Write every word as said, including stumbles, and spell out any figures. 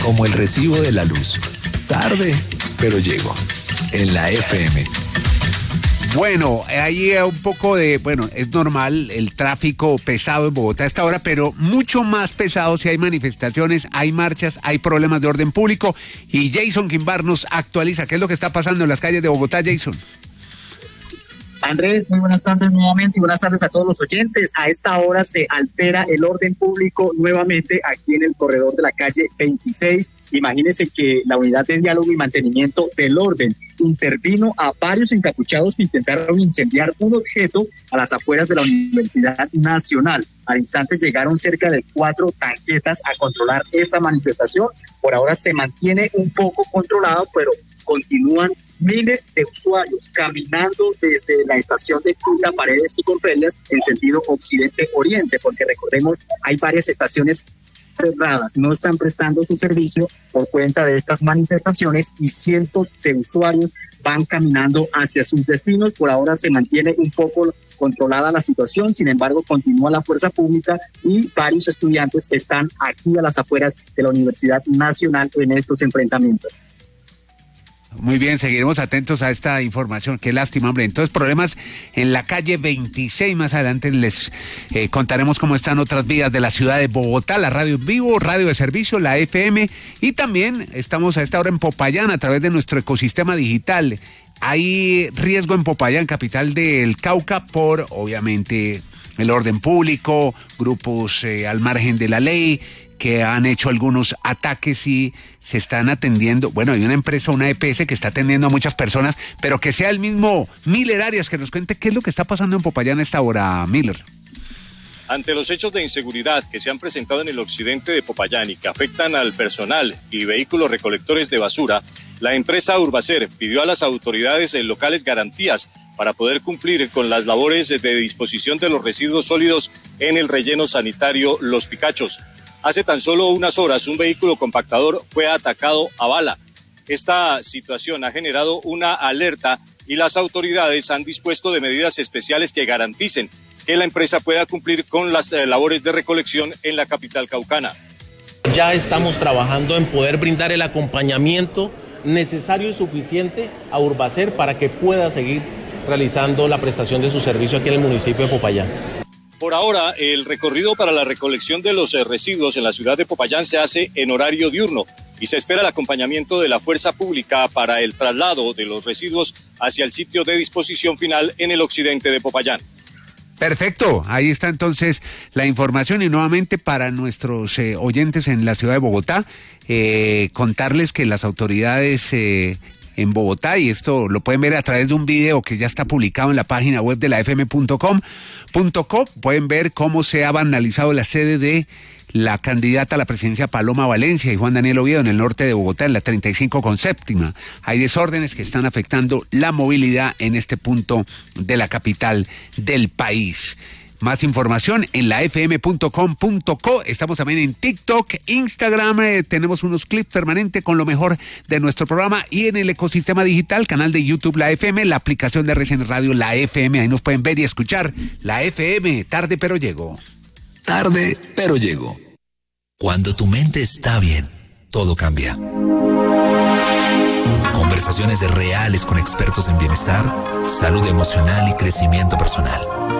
Como el recibo de la luz. Tarde, pero llego. En la F M. Bueno, hay un poco de, bueno, es normal el tráfico pesado en Bogotá a esta hora, pero mucho más pesado si hay manifestaciones, hay marchas, hay problemas de orden público. Y Jason Quimbar nos actualiza qué es lo que está pasando en las calles de Bogotá, Jason. Andrés, muy buenas tardes nuevamente y buenas tardes a todos los oyentes. A esta hora se altera el orden público nuevamente aquí en el corredor de la calle veintiséis. Imagínense que la unidad de diálogo y mantenimiento del orden intervino a varios encapuchados que intentaron incendiar un objeto a las afueras de la Universidad Nacional. Al instante llegaron cerca de cuatro tanquetas a controlar esta manifestación. Por ahora se mantiene un poco controlado, pero continúan miles de usuarios caminando desde la estación de Punta Paredes y Corpelias en sentido occidente-oriente, porque recordemos, hay varias estaciones cerradas, no están prestando su servicio por cuenta de estas manifestaciones y cientos de usuarios van caminando hacia sus destinos. Por ahora se mantiene un poco controlada la situación, sin embargo continúa la fuerza pública y varios estudiantes están aquí a las afueras de la Universidad Nacional en estos enfrentamientos. Muy bien, seguiremos atentos a esta información. Qué lástima, hombre. Entonces, problemas en la calle veintiséis. Más adelante les eh, contaremos cómo están otras vías de la ciudad de Bogotá, la radio en vivo, radio de servicio, la F M. Y también estamos a esta hora en Popayán a través de nuestro ecosistema digital. Hay riesgo en Popayán, capital del Cauca, por, obviamente, el orden público, grupos eh, al margen de la ley, que han hecho algunos ataques y se están atendiendo. Bueno, hay una empresa, una E P S, que está atendiendo a muchas personas, pero que sea el mismo Miller Arias que nos cuente qué es lo que está pasando en Popayán a esta hora, Miller. Ante los hechos de inseguridad que se han presentado en el occidente de Popayán y que afectan al personal y vehículos recolectores de basura, la empresa Urbacer pidió a las autoridades locales garantías para poder cumplir con las labores de disposición de los residuos sólidos en el relleno sanitario Los Picachos. Hace tan solo unas horas un vehículo compactador fue atacado a bala. Esta situación ha generado una alerta y las autoridades han dispuesto de medidas especiales que garanticen que la empresa pueda cumplir con las eh, labores de recolección en la capital caucana. Ya estamos trabajando en poder brindar el acompañamiento necesario y suficiente a Urbacer para que pueda seguir realizando la prestación de su servicio aquí en el municipio de Popayán. Por ahora, el recorrido para la recolección de los residuos en la ciudad de Popayán se hace en horario diurno y se espera el acompañamiento de la fuerza pública para el traslado de los residuos hacia el sitio de disposición final en el occidente de Popayán. Perfecto, ahí está entonces la información y nuevamente para nuestros eh, oyentes en la ciudad de Bogotá, eh, contarles que las autoridades eh, en Bogotá, y esto lo pueden ver a través de un video que ya está publicado en la página web de la f m punto com punto co, pueden ver cómo se ha vandalizado la sede de la candidata a la presidencia Paloma Valencia y Juan Daniel Oviedo en el norte de Bogotá, en la treinta y cinco con séptima. Hay desórdenes que están afectando la movilidad en este punto de la capital del país. Más información en la f m punto com punto co. Estamos también en TikTok, Instagram. Eh, tenemos unos clips permanentes con lo mejor de nuestro programa y en el ecosistema digital, canal de YouTube La F M, la aplicación de R C N Radio La F M. Ahí nos pueden ver y escuchar La F M. Tarde pero llego. Tarde pero llego. Cuando tu mente está bien, todo cambia. Conversaciones reales con expertos en bienestar, salud emocional y crecimiento personal.